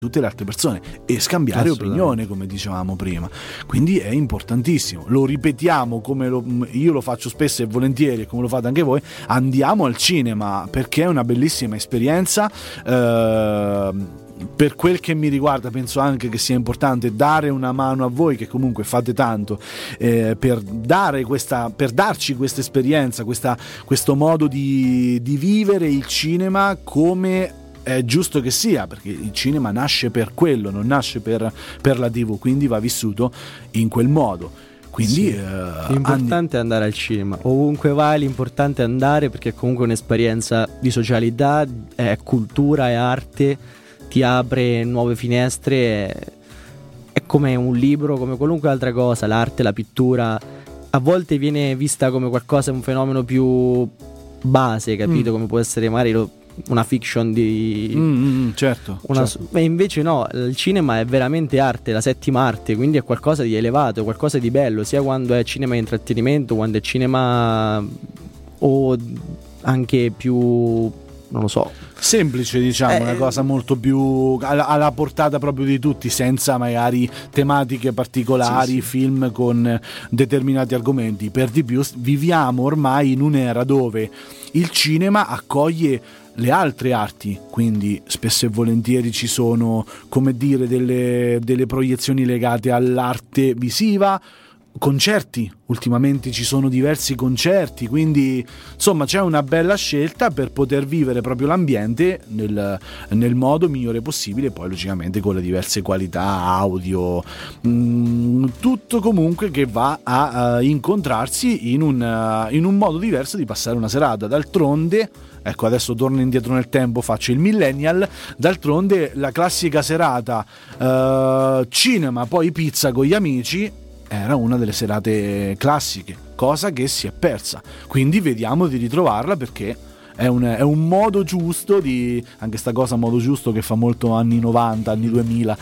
tutte le altre persone e scambiare opinione, come dicevamo prima. Quindi è importantissimo, lo ripetiamo io lo faccio spesso e volentieri, e come lo fate anche voi, andiamo al cinema perché è una bellissima esperienza. Per quel che mi riguarda penso anche che sia importante dare una mano a voi che comunque fate tanto per darci questa esperienza, questo modo di vivere il cinema come è giusto che sia, perché il cinema nasce per quello, non nasce per la TV, quindi va vissuto in quel modo. Quindi l'importante è andare al cinema, ovunque vai l'importante è andare, perché è comunque un'esperienza di socialità, è cultura, è arte, ti apre nuove finestre, è come un libro, come qualunque altra cosa. L'arte, la pittura a volte viene vista come qualcosa, un fenomeno più base, capito? Come può essere magari una fiction di certo. E invece no, il cinema è veramente arte, la settima arte, quindi è qualcosa di elevato, qualcosa di bello, sia quando è cinema intrattenimento, quando è cinema o anche più, non lo so, semplice, diciamo, una cosa molto più alla portata proprio di tutti, senza magari tematiche particolari, film con determinati argomenti. Per di più viviamo ormai in un'era dove il cinema accoglie le altre arti, quindi spesso e volentieri ci sono, come dire, delle proiezioni legate all'arte visiva, concerti, ultimamente ci sono diversi concerti, quindi insomma c'è una bella scelta per poter vivere proprio l'ambiente nel modo migliore possibile, poi logicamente con le diverse qualità audio, tutto comunque che va a incontrarsi in un modo diverso di passare una serata. D'altronde, ecco, adesso torno indietro nel tempo, faccio il millennial, d'altronde la classica serata cinema poi pizza con gli amici era una delle serate classiche, cosa che si è persa, quindi vediamo di ritrovarla, perché è un modo giusto di, anche sta cosa modo giusto che fa molto anni 90, anni 2000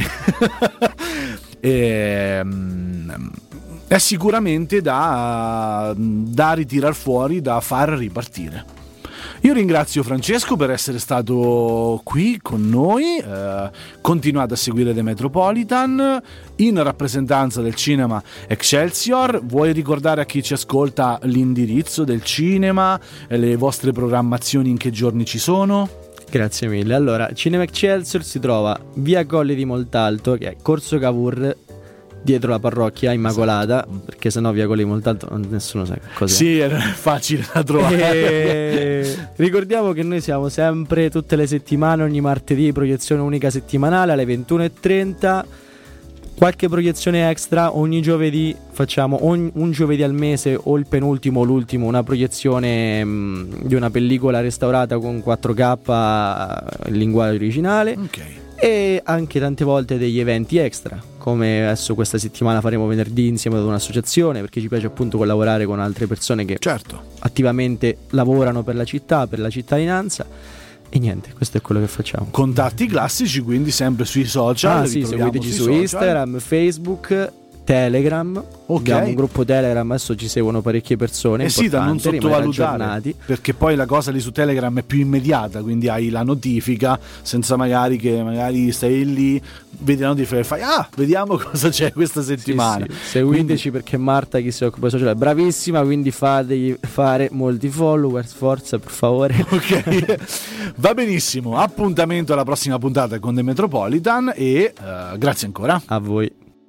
è sicuramente da ritirar fuori, da far ripartire. Io ringrazio Francesco per essere stato qui con noi, continuate a seguire The Metropolitan in rappresentanza del cinema Excelsior. Vuoi ricordare a chi ci ascolta l'indirizzo del cinema, le vostre programmazioni, in che giorni ci sono? Grazie mille. Allora, Cinema Excelsior si trova via Colle di Montalto, che è Corso Cavour, dietro la parrocchia Immacolata, esatto. Perché sennò via Colle di Montalto nessuno sa cos'è. Sì, è facile da trovare. Ricordiamo che noi siamo sempre tutte le settimane, ogni martedì, proiezione unica settimanale alle 21:30. Qualche proiezione extra ogni giovedì, facciamo un giovedì al mese o il penultimo o l'ultimo una proiezione di una pellicola restaurata con 4K in linguaggio originale. Ok. E anche tante volte degli eventi extra, come adesso questa settimana faremo venerdì insieme ad un'associazione, perché ci piace appunto collaborare con altre persone che attivamente lavorano per la città, per la cittadinanza. E niente, questo è quello che facciamo. Contatti classici, quindi sempre sui social. Sì, seguiteci su Instagram, Facebook, Telegram. Abbiamo un gruppo Telegram, adesso ci seguono parecchie persone. Sì, da non sottovalutare, perché poi la cosa lì su Telegram è più immediata, quindi hai la notifica senza magari stai lì, vedi la notifica e fai vediamo cosa c'è questa settimana. Sì. Seguiteci, perché Marta, chi si occupa social, è bravissima, quindi fategli fare molti followers, forza, per favore. Ok. Va benissimo, appuntamento alla prossima puntata con The Metropolitan e grazie ancora a voi.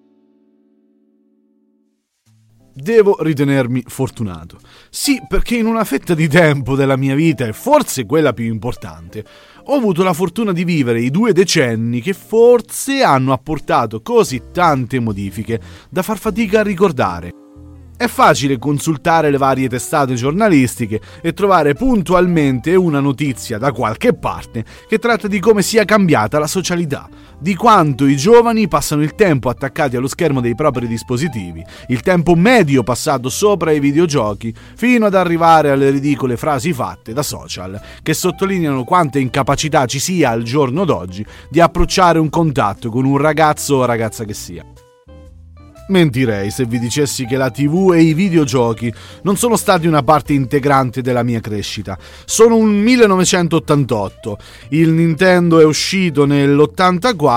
Devo ritenermi fortunato. Sì, perché in una fetta di tempo della mia vita, e forse quella più importante, ho avuto la fortuna di vivere i 2 decenni che forse hanno apportato così tante modifiche da far fatica a ricordare. È facile consultare le varie testate giornalistiche e trovare puntualmente una notizia da qualche parte che tratta di come sia cambiata la socialità, di quanto i giovani passano il tempo attaccati allo schermo dei propri dispositivi, il tempo medio passato sopra i videogiochi, fino ad arrivare alle ridicole frasi fatte da social che sottolineano quanta incapacità ci sia al giorno d'oggi di approcciare un contatto con un ragazzo o ragazza che sia. Mentirei se vi dicessi che la TV e i videogiochi non sono stati una parte integrante della mia crescita. Sono un 1988, il Nintendo è uscito nell'84